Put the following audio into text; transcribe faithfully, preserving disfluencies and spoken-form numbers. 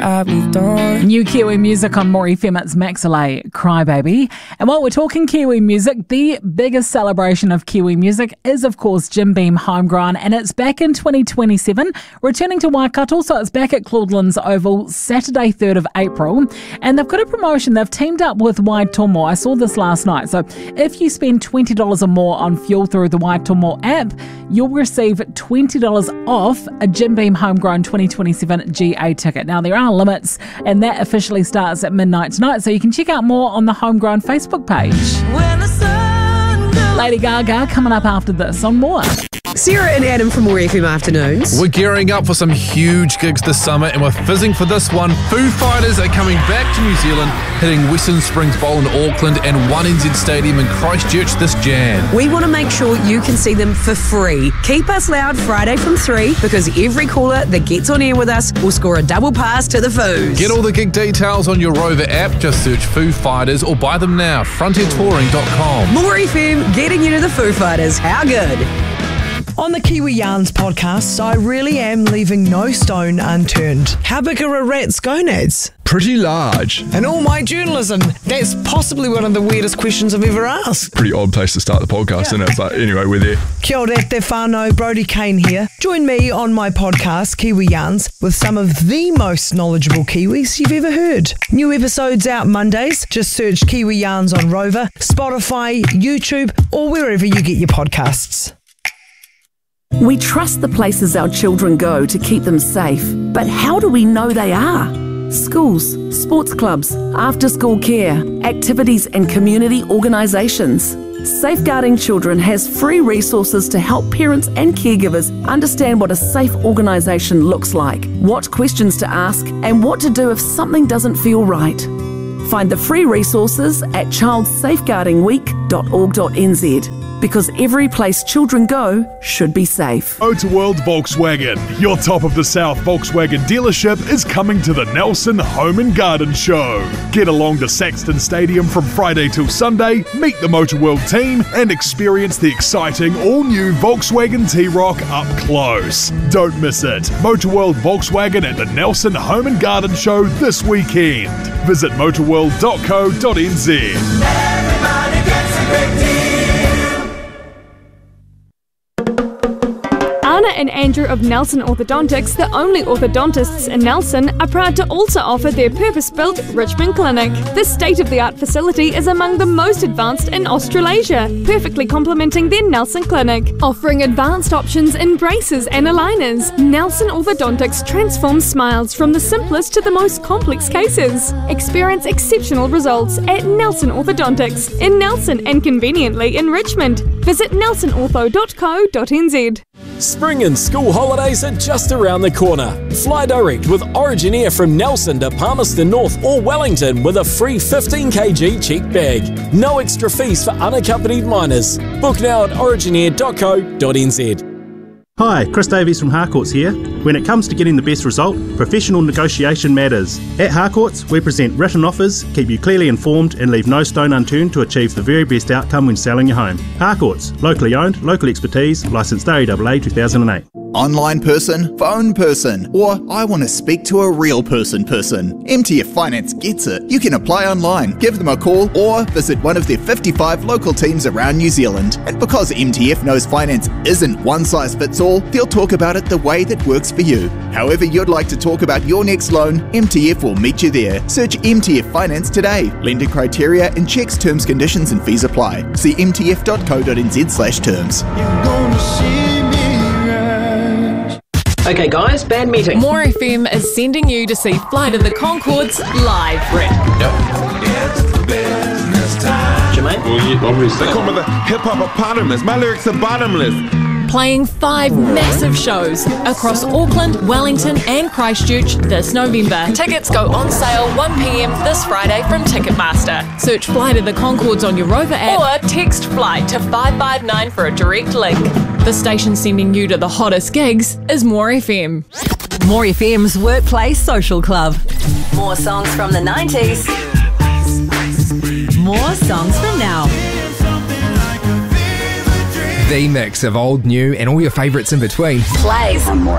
I moved on. New Kiwi music on More F M, it's Maxilay, Crybaby. And while we're talking Kiwi music, the biggest celebration of Kiwi music is, of course, Jim Beam Homegrown, and it's back in twenty twenty-seven, returning to Waikato, so it's back at Claudelands Oval, Saturday, third of April. And they've got a promotion, they've teamed up with Waitomo. I saw this last night. So if you spend twenty dollars or more on fuel through the Waitomo app, you'll receive twenty dollars off a Jim Beam Homegrown twenty twenty-seven G A ticket. Now, there are limits, and that officially starts at midnight tonight, so you can check out more on the Homegrown Facebook page. Lady Gaga coming up after this on More. Sarah and Adam from More F M Afternoons. We're gearing up for some huge gigs this summer, and we're fizzing for this one. Foo Fighters are coming back to New Zealand, hitting Western Springs Bowl in Auckland and one N Z Stadium in Christchurch this Jan. We want to make sure you can see them for free. Keep us loud Friday from three, because every caller that gets on air with us will score a double pass to the Foos. Get all the gig details on your Rover app. Just search Foo Fighters or buy them now. frontier touring dot com. More F M, getting you to the Foo Fighters. How good? On the Kiwi Yarns podcast, I really am leaving no stone unturned. How big are a rat's gonads? Pretty large. In all my journalism, that's possibly one of the weirdest questions I've ever asked. Pretty odd place to start the podcast, yeah. Isn't it? But anyway, we're there. Kia ora te whānau, Brodie Kane here. Join me on my podcast, Kiwi Yarns, with some of the most knowledgeable Kiwis you've ever heard. New episodes out Mondays. Just search Kiwi Yarns on Rover, Spotify, YouTube, or wherever you get your podcasts. We trust the places our children go to keep them safe, but how do we know they are? Schools, sports clubs, after-school care, activities and community organisations. Safeguarding Children has free resources to help parents and caregivers understand what a safe organisation looks like, what questions to ask, and what to do if something doesn't feel right. Find the free resources at child safeguarding week dot org dot n z. Because every place children go should be safe. Motorworld Volkswagen, your top of the South Volkswagen dealership, is coming to the Nelson Home and Garden Show. Get along to Saxton Stadium from Friday till Sunday, meet the Motorworld team, and experience the exciting all-new Volkswagen T-Roc up close. Don't miss it. Motorworld Volkswagen at the Nelson Home and Garden Show this weekend. Visit motorworld dot co dot n z. Everybody gets a great deal. Anna and Andrew of Nelson Orthodontics, the only orthodontists in Nelson, are proud to also offer their purpose-built Richmond Clinic. This state-of-the-art facility is among the most advanced in Australasia, perfectly complementing their Nelson Clinic. Offering advanced options in braces and aligners, Nelson Orthodontics transforms smiles from the simplest to the most complex cases. Experience exceptional results at Nelson Orthodontics in Nelson and conveniently in Richmond. Visit nelson ortho dot co dot n z. Spring and school holidays are just around the corner. Fly direct with Origin Air from Nelson to Palmerston North or Wellington with a free fifteen kilogram checked bag. No extra fees for unaccompanied minors. Book now at origin air dot co dot n z. Hi, Chris Davies from Harcourts here. When it comes to getting the best result, professional negotiation matters. At Harcourts, we present written offers, keep you clearly informed and leave no stone unturned to achieve the very best outcome when selling your home. Harcourts, locally owned, local expertise, licensed R E A A two thousand eight. Online person, phone person, or I want to speak to a real person person. M T F Finance gets it. You can apply online, give them a call, or visit one of their fifty-five local teams around New Zealand. And because M T F knows finance isn't one size fits all, they'll talk about it the way that works for you. However you'd like to talk about your next loan, M T F will meet you there. Search M T F Finance today. Lender criteria and checks, terms, conditions and fees apply. See m t f dot co dot n z slash terms. Okay guys, bad meeting. More F M is sending you to see Flight of the Conchords live. Brett. Yep. Jermaine? Well, yeah, obviously. They call me the hip-hop-opotamus. My lyrics are bottomless. Playing five massive shows across Auckland, Wellington and Christchurch this November. Tickets go on sale one p m this Friday from Ticketmaster. Search Flight of the Conchords on your Rover app or text FLIGHT to five five nine for a direct link. The station sending you to the hottest gigs is More F M. More F M's Workplace Social Club. More songs from the nineties. More songs from now. The mix of old, new and all your favourites in between. Plays on More